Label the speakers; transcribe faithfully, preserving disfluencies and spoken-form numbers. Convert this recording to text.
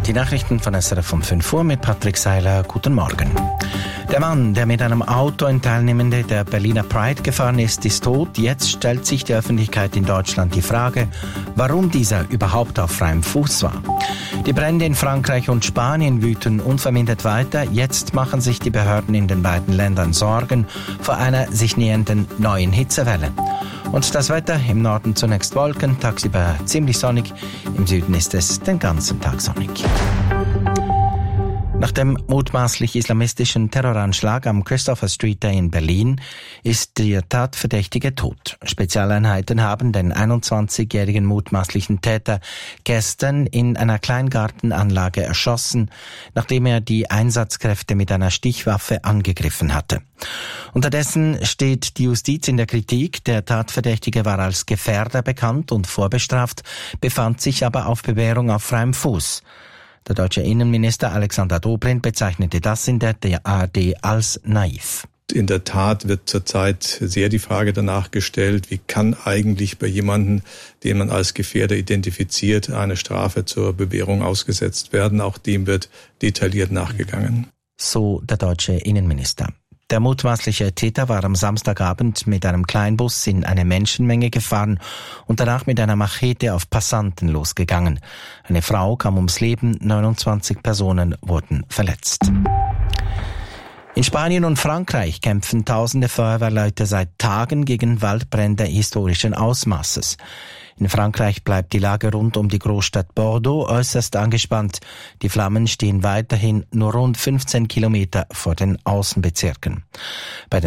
Speaker 1: Die Nachrichten von S R F um fünf Uhr mit Patrick Seiler. Guten Morgen. Der Mann, der mit einem Auto in Teilnehmende der Berliner Pride gefahren ist, ist tot. Jetzt stellt sich die Öffentlichkeit in Deutschland die Frage, warum dieser überhaupt auf freiem Fuß war. Die Brände in Frankreich und Spanien wüten unvermindert weiter. Jetzt machen sich die Behörden in den beiden Ländern Sorgen vor einer sich nähernden neuen Hitzewelle. Und das Wetter: im Norden zunächst Wolken, tagsüber ziemlich sonnig, im Süden ist es den ganzen Tag sonnig. Nach dem mutmaßlich islamistischen Terroranschlag am Christopher Street Day in Berlin ist der Tatverdächtige tot. Spezialeinheiten haben den einundzwanzigjährigen mutmaßlichen Täter gestern in einer Kleingartenanlage erschossen, nachdem er die Einsatzkräfte mit einer Stichwaffe angegriffen hatte. Unterdessen steht die Justiz in der Kritik. Der Tatverdächtige war als Gefährder bekannt und vorbestraft, befand sich aber auf Bewährung auf freiem Fuß. Der deutsche Innenminister Alexander Dobrindt bezeichnete das in der A R D als naiv.
Speaker 2: In der Tat wird zurzeit sehr die Frage danach gestellt, wie kann eigentlich bei jemandem, den man als Gefährder identifiziert, eine Strafe zur Bewährung ausgesetzt werden. Auch dem wird detailliert nachgegangen.
Speaker 1: So der deutsche Innenminister. Der mutmaßliche Täter war am Samstagabend mit einem Kleinbus in eine Menschenmenge gefahren und danach mit einer Machete auf Passanten losgegangen. Eine Frau kam ums Leben, neunundzwanzig Personen wurden verletzt. In Spanien und Frankreich kämpfen tausende Feuerwehrleute seit Tagen gegen Waldbrände historischen Ausmaßes. In Frankreich bleibt die Lage rund um die Großstadt Bordeaux äußerst angespannt. Die Flammen stehen weiterhin nur rund fünfzehn Kilometer vor den Außenbezirken. Bei den